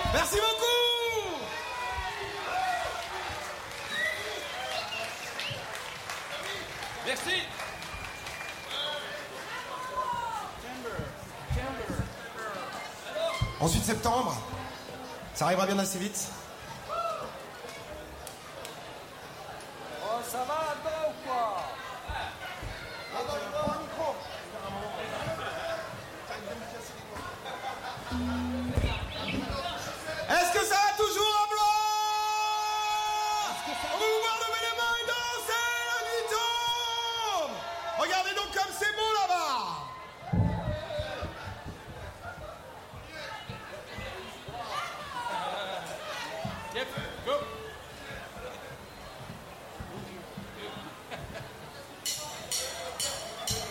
Merci beaucoup. Merci. Ensuite septembre, ça arrivera bien assez vite.